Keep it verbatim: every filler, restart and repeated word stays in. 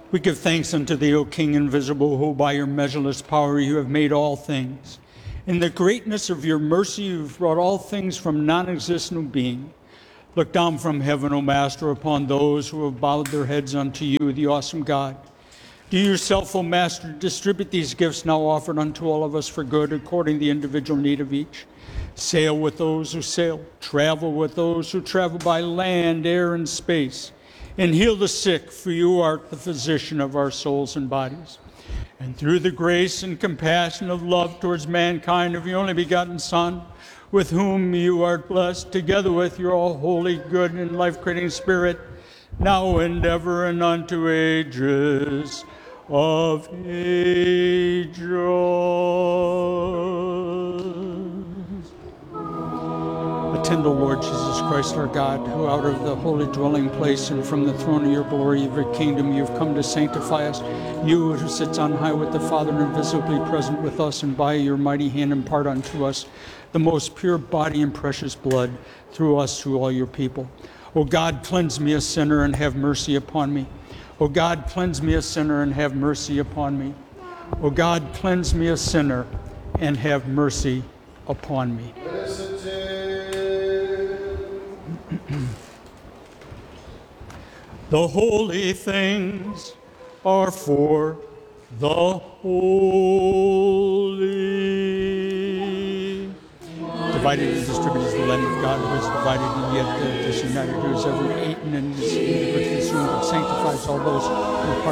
We give thanks unto thee, O King invisible, who by your measureless power you have made all things. In the greatness of your mercy, you've brought all things from non-existent being. Look down from heaven, O Master, upon those who have bowed their heads unto you, the awesome God. Do yourself, O Master, distribute these gifts now offered unto all of us for good, according to the individual need of each. Sail with those who sail, travel with those who travel by land, air, and space, and heal the sick, for you art the physician of our souls and bodies. And through the grace and compassion of love towards mankind of your only begotten Son, with whom you art blessed, together with your all holy, good, and life-creating Spirit, now and ever and unto ages of ages. Attend, O Lord Jesus Christ, our God, who out of the holy dwelling place and from the throne of your glory, of your kingdom, you've come to sanctify us. You who sits on high with the Father and invisibly present with us, and by your mighty hand impart unto us the most pure body and precious blood through us to all your people. O God, cleanse me a sinner and have mercy upon me. O God, cleanse me a sinner and have mercy upon me. O God, cleanse me a sinner and have mercy upon me. The holy things are for the holy. Divided and distributed is the land of God, who is divided and yet uh, disunited, who is ever eaten and is ever consumed, but sanctifies all those who are